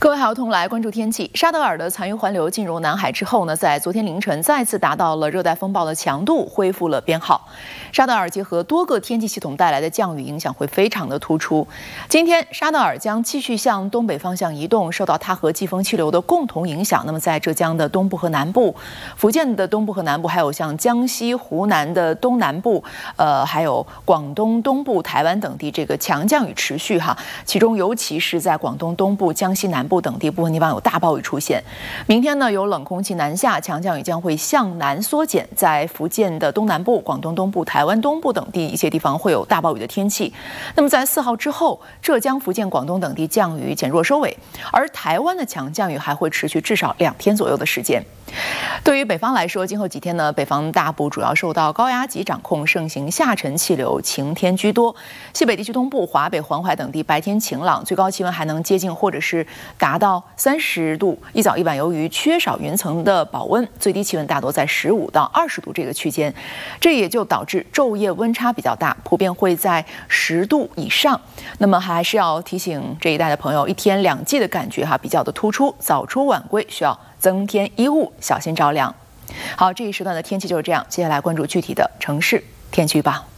各位好，同来关注天气。沙德尔的残余环流进入南海之后呢，在昨天凌晨再次达到了热带风暴的强度，恢复了编号。沙德尔结合多个天气系统带来的降雨影响会非常的突出。今天沙德尔将继续向东北方向移动，受到它和季风气流的共同影响。那么在浙江的东部和南部、福建的东部和南部，还有像江西、湖南的东南部，还有广东东部、台湾等地，这个强降雨持续哈。其中尤其是在广东东部、江西南部等地部分地方有大暴雨出现。明天呢，有冷空气南下，强降雨将会向南缩减，在福建的东南部、广东东部、台湾东部等地一些地方会有大暴雨的天气。那么在4号之后，浙江、福建、广东等地降雨减弱收尾，而台湾的强降雨还会持续至少2天左右的时间。对于北方来说，今后几天呢，北方大部主要受到高压脊掌控，盛行下沉气流，晴天居多。西北地区东部、华北、黄淮等地白天晴朗，最高气温还能接近或者是达到30度。一早一晚由于缺少云层的保温，最低气温大多在15到20度这个区间，这也就导致昼夜温差比较大，普遍会在10度以上。那么还是要提醒这一带的朋友，一天2季的感觉比较的突出，早出晚归需要增添衣物，小心着凉。好，这一时段的天气就是这样，接下来关注具体的城市天气预报。